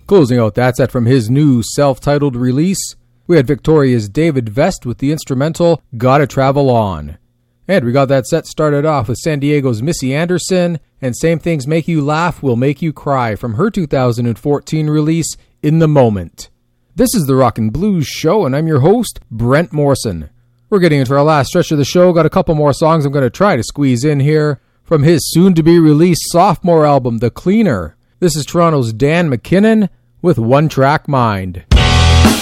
Closing out that set from his new self-titled release, we had Victoria's David Vest with the instrumental Gotta Travel On. And we got that set started off with San Diego's Missy Anderson and Same Things Make You Laugh Will Make You Cry from her 2014 release, In the Moment. This is the Rockin' Blues Show, and I'm your host, Brent Morrison. We're getting into our last stretch of the show. Got a couple more songs I'm going to try to squeeze in here from his soon-to-be-released sophomore album, The Cleaner. This is Toronto's Dan McKinnon with One Track Mind.